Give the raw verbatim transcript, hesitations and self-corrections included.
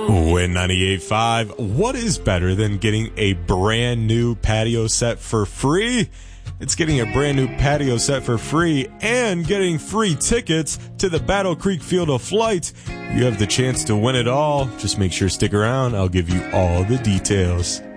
Win ninety-eight point five. What is better than getting a brand new patio set for free? It's getting a brand new patio set for free and getting free tickets to the Battle Creek Field of Flight. You have the chance to win it all. Just make sure to stick around. I'll give you all the details.